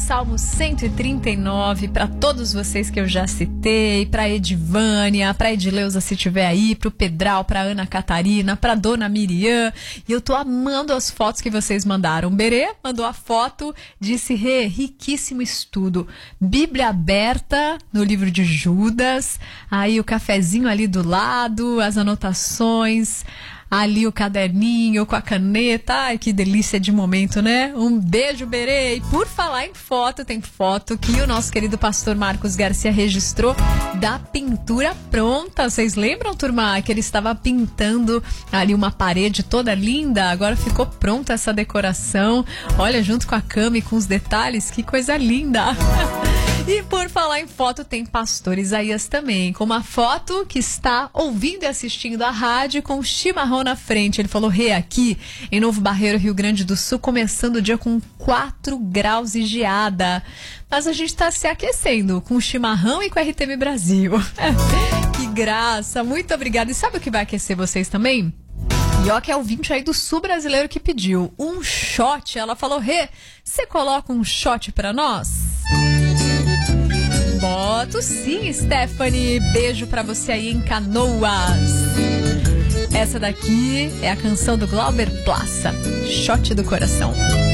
Salmo 139 para todos vocês que eu já citei, para Edivânia, para Edileuza se tiver aí, para o Pedral, para Ana Catarina, para Dona Miriam. E eu tô amando as fotos que vocês mandaram. Berê mandou a foto, disse: riquíssimo estudo. Bíblia aberta no livro de Judas, aí o cafezinho ali do lado, as anotações, ali o caderninho com a caneta. Ai, que delícia de momento, né? Um beijo, Berê. E por falar em foto, tem foto que o nosso querido pastor Marcos Garcia registrou da pintura pronta. Vocês lembram, turma, que ele estava pintando ali uma parede toda linda? Agora ficou pronta essa decoração. Olha, junto com a cama e com os detalhes, que coisa linda! E por falar em foto, tem pastor Isaías também, com uma foto que está ouvindo e assistindo a rádio com o chimarrão na frente. Ele falou: aqui em Novo Barreiro, Rio Grande do Sul, começando o dia com 4 graus e geada. Mas a gente está se aquecendo com o chimarrão e com a RTM Brasil. Que graça, muito obrigada. E sabe o que vai aquecer vocês também? E ó, que é o ouvinte aí do Sul brasileiro que pediu um shot. Ela falou: você coloca um shot pra nós? Boto sim, Stephanie. Beijo pra você aí em Canoas. Essa daqui é a canção do Glauber Plaça, Shot do Coração.